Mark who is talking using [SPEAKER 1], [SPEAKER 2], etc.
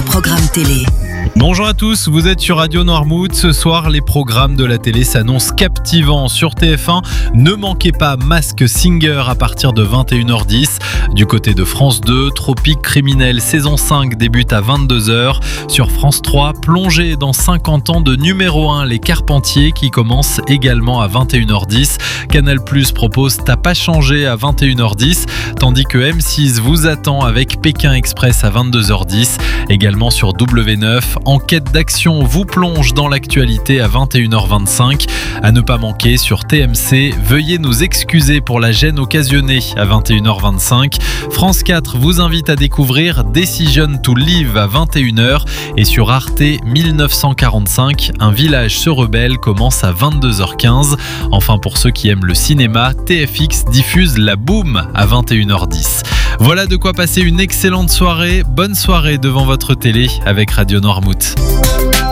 [SPEAKER 1] programme télé.
[SPEAKER 2] Bonjour à tous, vous êtes sur Radio Noirmouth. Ce soir, les programmes de la télé s'annoncent captivants sur TF1. Ne manquez pas Mask Singer à partir de 21h10. Du côté de France 2, Tropique Criminel saison 5 débute à 22h. Sur France 3, plongez dans 50 ans de numéro 1, Les Carpentiers, qui commence également à 21h10. Canal+ propose T'as pas changé à 21h10, tandis que M6 vous attend avec Pékin Express à 22h10. Également sur W9, Enquête d'action vous plonge dans l'actualité à 21h25. À ne pas manquer sur TMC, Veuillez nous excuser pour la gêne occasionnée à 21h25. France 4 vous invite à découvrir Decision to Live à 21h. Et sur Arte, 1945, Un village se rebelle commence à 22h15. Enfin, pour ceux qui aiment le cinéma, TFX diffuse La Boum à 21h10. Voilà de quoi passer une excellente soirée. Bonne soirée devant votre télé avec Radio Noirmouth.